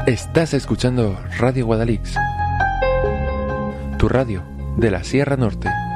Estás escuchando Radio Guadalix, tu radio de la Sierra Norte.